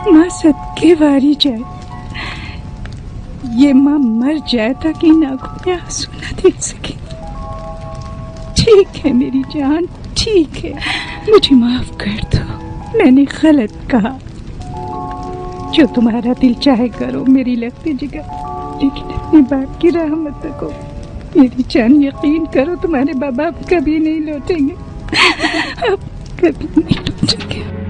माँ सदके वारी जाए, ये माँ मर जाए ताकि आंखों में आंसू न देख सके। ठीक है मेरी जान, ठीक है, मुझे माफ कर दो, मैंने गलत कहा। जो तुम्हारा दिल चाहे करो मेरी लगती जगह, लेकिन अपने बाप की राह मत तको। मेरी जान यकीन करो, तुम्हारे बाप कभी नहीं लौटेंगे, अब कभी नहीं लौटेंगे।